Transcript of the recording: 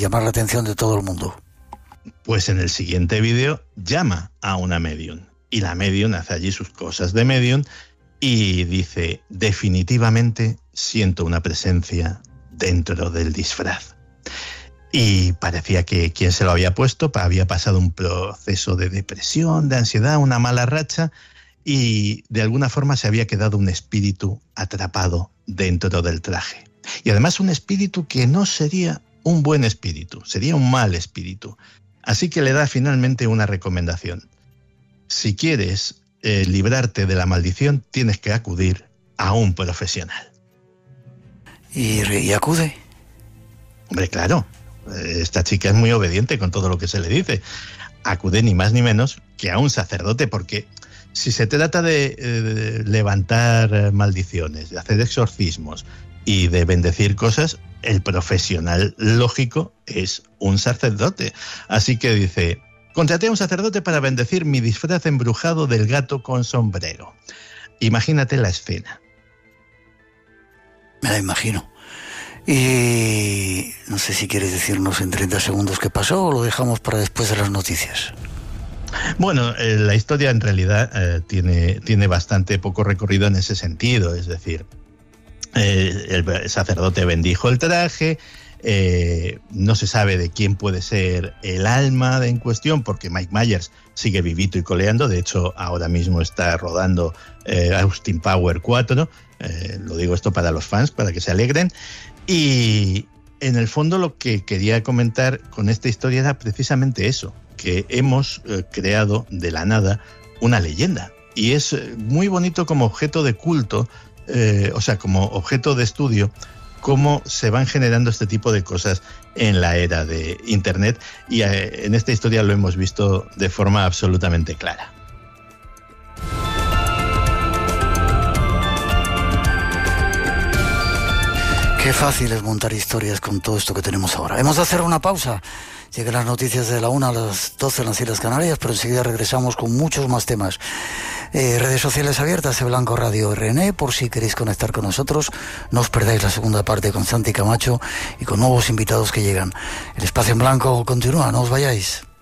llamar la atención de todo el mundo. Pues en el siguiente vídeo llama a una medium y la medium hace allí sus cosas de medium y dice: definitivamente siento una presencia dentro del disfraz. Y parecía que quien se lo había puesto había pasado un proceso de depresión, de ansiedad, una mala racha, y de alguna forma se había quedado un espíritu atrapado dentro del traje. Y además un espíritu que no sería un buen espíritu, sería un mal espíritu. Así que le da finalmente una recomendación. Si quieres librarte de la maldición, tienes que acudir a un profesional. ¿Y acude? Hombre, claro. Esta chica es muy obediente con todo lo que se le dice. Acude ni más ni menos que a un sacerdote, porque si se trata de levantar maldiciones, de hacer exorcismos y de bendecir cosas, el profesional lógico es un sacerdote. Así que dice: contraté a un sacerdote para bendecir mi disfraz embrujado del gato con sombrero. Imagínate la escena. Me la imagino. Y no sé si quieres decirnos en 30 segundos qué pasó o lo dejamos para después de las noticias. Bueno, la historia en realidad tiene bastante poco recorrido en ese sentido. Es decir, el sacerdote bendijo el traje, no se sabe de quién puede ser el alma en cuestión, porque Mike Myers sigue vivito y coleando. De hecho, ahora mismo está rodando Austin Power 4. Lo digo esto para los fans, para que se alegren. Y en el fondo lo que quería comentar con esta historia era precisamente eso, que hemos creado de la nada una leyenda. Y es muy bonito como objeto de culto, o sea, como objeto de estudio, cómo se van generando este tipo de cosas en la era de Internet. Y en esta historia lo hemos visto de forma absolutamente clara. Qué fácil es montar historias con todo esto que tenemos ahora. Hemos de hacer una pausa. Llegan las noticias de la 1 a las 12 en las Islas Canarias, pero enseguida regresamos con muchos más temas. Redes sociales abiertas, Blanco Radio RN, por si queréis conectar con nosotros. No os perdáis la segunda parte con Santi Camacho y con nuevos invitados que llegan. El Espacio en Blanco continúa, no os vayáis.